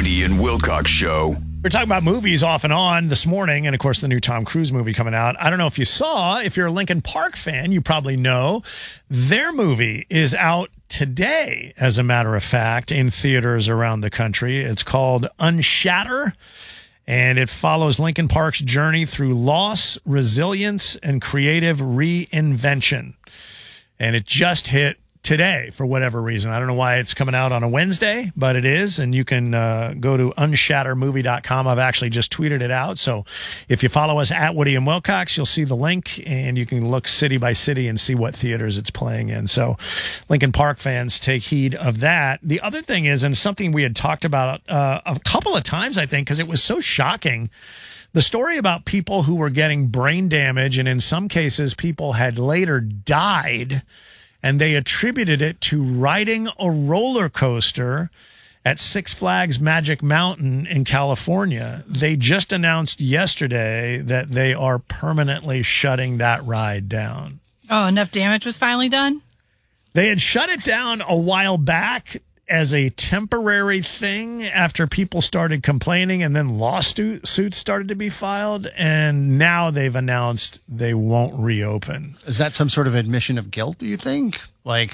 Woody and Wilcox Show. We're talking about movies off and on this morning, and of course, the new Tom Cruise movie coming out. I don't know if you saw, if you're a Linkin Park fan, you probably know their movie is out today, as a matter of fact, in theaters around the country. It's called Unshatter, and it follows Linkin Park's journey through loss, resilience, and creative reinvention. And it just hit today for whatever reason. I don't know why it's coming out on a Wednesday, but it is. And you can go to unshattermovie.com. I've actually just tweeted it out. So if you follow us at Woody and Wilcox, you'll see the link and you can look city by city and see what theaters it's playing in. So Linkin Park fans, take heed of that. The other thing is, and something we had talked about a couple of times, I think, because it was so shocking, the story about people who were getting brain damage, and in some cases people had later died, and they attributed it to riding a roller coaster at Six Flags Magic Mountain in California. They just announced yesterday that they are permanently shutting that ride down. Oh, enough damage was finally done? They had shut it down a while back as a temporary thing after people started complaining, and then lawsuits started to be filed, and now they've announced they won't reopen. Is that some sort of admission of guilt, do you think?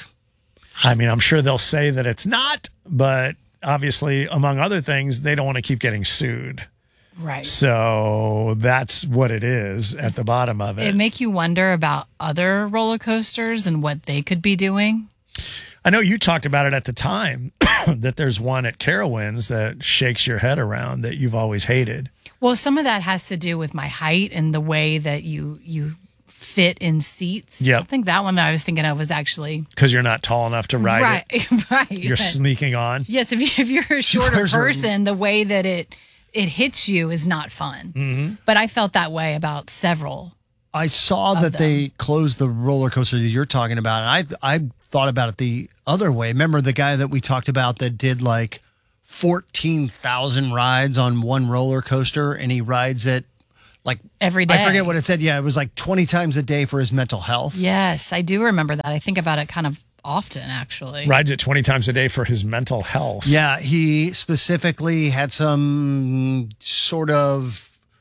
I mean, I'm sure they'll say that it's not, but obviously, among other things, they don't want to keep getting sued. Right. So that's what it is at the bottom of it. It make you wonder about other roller coasters and what they could be doing. I know you talked about it at the time, that there's one at Carowinds that shakes your head around that you've always hated. Well, some of that has to do with my height and the way that you fit in seats. Yep. I think that one that I was thinking of was actually... Because you're not tall enough to ride it. Right. You're sneaking on. Yes, if you're a shorter person, the way that it hits you is not fun. Mm-hmm. But I felt that way about several. I saw that they closed the roller coaster that you're talking about, and I thought about it the other way. Remember the guy that we talked about that did 14,000 rides on one roller coaster, and he rides it every day. I forget what it said. Yeah, it was 20 times a day for his mental health. Yes, I do remember that. I think about it kind of often, actually. Rides it 20 times a day for his mental health. Yeah, he specifically had some sort of,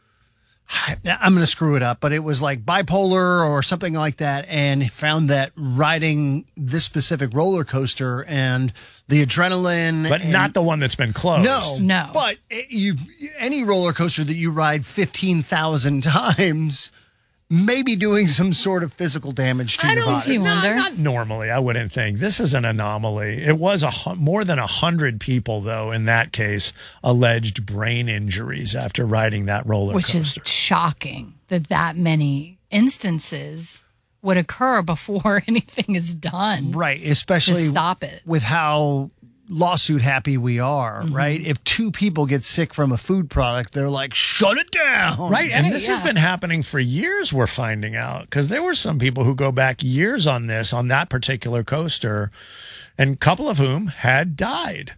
I'm going to screw it up, but it was bipolar or something like that, and found that riding this specific roller coaster and the adrenaline. But not the one that's been closed. No. But any roller coaster that you ride 15,000 times may be doing some sort of physical damage to your body. Not normally, I wouldn't think. This is an anomaly. It was more than 100 people, though, in that case, alleged brain injuries after riding that roller coaster. Which is shocking that many instances would occur before anything is done. Right, especially to stop it. With how lawsuit happy we are, right? If two people get sick from a food product, they're like, shut it down. Right, and this has been happening for years, we're finding out, because there were some people who go back years on that particular coaster, and a couple of whom had died.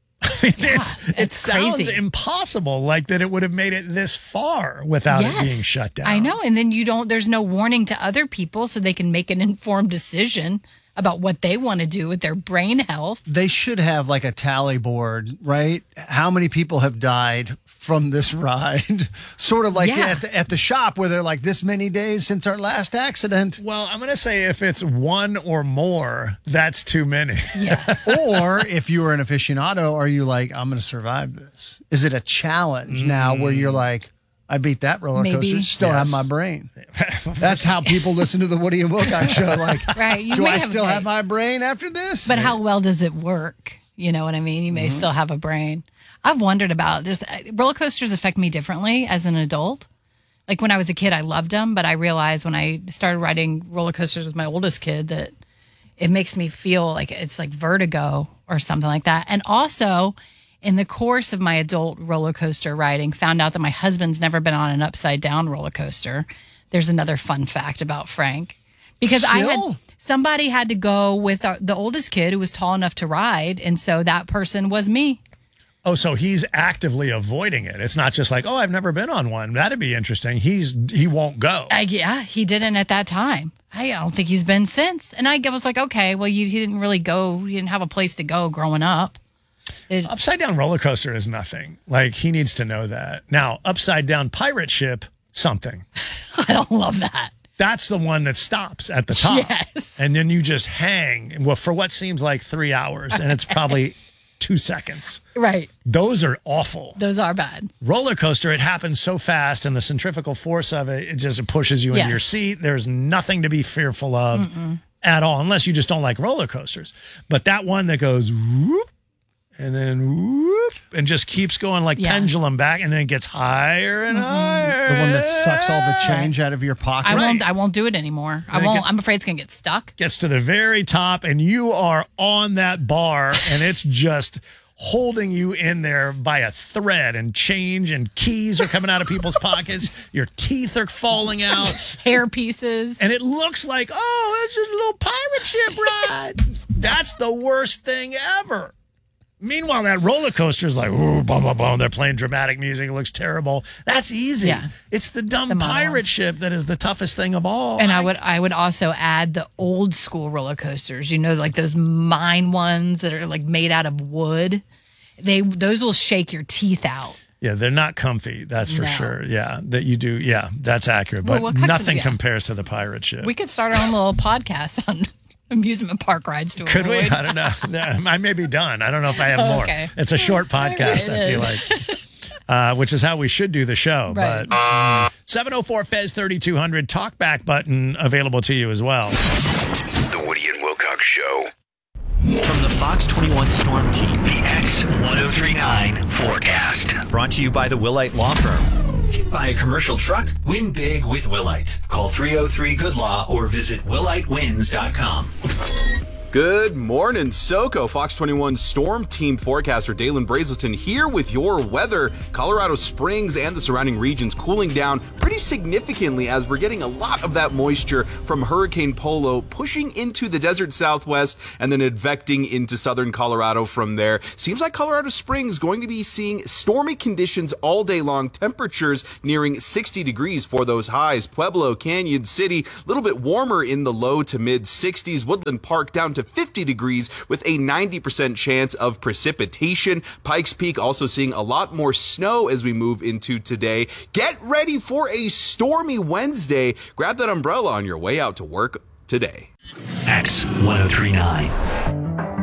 I mean, it sounds crazy. Impossible, that it would have made it this far without it being shut down. I know, and then there's no warning to other people so they can make an informed decision about what they want to do with their brain health. They should have a tally board, right? How many people have died from this ride? Sort of at the shop where they're this many days since our last accident. Well, I'm going to say if it's one or more, that's too many. Yes. Or if you were an aficionado, are you I'm going to survive this? Is it a challenge now where you're I beat that roller coaster, still have my brain. That's how people listen to the Woody and Wilcox show. Right, do I still have my brain after this? But how well does it work? You know what I mean? You may still have a brain. I've wondered about roller coasters affect me differently as an adult. When I was a kid, I loved them, but I realized when I started riding roller coasters with my oldest kid that it makes me feel like it's vertigo or something like that. And also, in the course of my adult roller coaster riding, found out that my husband's never been on an upside down roller coaster. There's another fun fact about Frank. Because somebody had to go with the oldest kid who was tall enough to ride, and so that person was me. Oh, so he's actively avoiding it. It's not just I've never been on one. That'd be interesting. He won't go. Yeah, he didn't at that time. I don't think he's been since. And I was okay, well, he didn't really go. He didn't have a place to go growing up. Upside down roller coaster is nothing. Like, he needs to know that. Now, upside down pirate ship, something. I don't love that. That's the one that stops at the top. Yes. And then you just hang, well, for what seems like 3 hours, and it's probably 2 seconds. Right. Those are awful. Those are bad. Roller coaster, it happens so fast, and the centrifugal force of it, it pushes you into your seat. There's nothing to be fearful of at all, unless you just don't like roller coasters. But that one that goes whoop, and then whoop, and just keeps going like pendulum back, and then it gets higher and higher. The one that sucks all the change out of your pocket. I won't do it anymore. I'm afraid it's gonna get stuck. Gets to the very top, and you are on that bar, and it's just holding you in there by a thread, and change and keys are coming out of people's pockets. Your teeth are falling out. Hair pieces. And it looks like, oh, it's just a little pirate ship ride. That's the worst thing ever. Meanwhile, that roller coaster is like, ooh, boom, boom, boom. They're playing dramatic music. It looks terrible. That's easy. Yeah. It's the dumb pirate ship that is the toughest thing of all. And I would also add the old school roller coasters. You know, like those mine ones that are like made out of wood. Those will shake your teeth out. Yeah, they're not comfy. That's for sure. Yeah, that you do. Yeah, that's accurate. But nothing compares to the pirate ship. We could start our own little podcast on amusement park rides to Could avoid. we? I don't know. I may be done. I don't know if I have more. Okay. It's a short podcast, I feel like. Which is how we should do the show. Right. But 704 Fez 3200 talkback button available to you as well. The Woody and Wilcox Show. From the Fox 21 Storm Team, the X1039 forecast. Brought to you by the Willite Law Firm. Hit by a commercial truck? Win big with Willite. Call 303-GOOD-LAW or visit willitewins.com. Good morning, SoCo. Fox 21 Storm Team forecaster Dalen Brazelton here with your weather. Colorado Springs and the surrounding regions cooling down pretty significantly as we're getting a lot of that moisture from Hurricane Polo pushing into the desert southwest and then advecting into southern Colorado from there. Seems like Colorado Springs going to be seeing stormy conditions all day long. Temperatures nearing 60 degrees for those highs. Pueblo, Canyon City, a little bit warmer in the low to mid 60s. Woodland Park down to 50 degrees with a 90% chance of precipitation. Pikes Peak also seeing a lot more snow as we move into today. Get ready for a stormy Wednesday. Grab that umbrella on your way out to work today. X1039.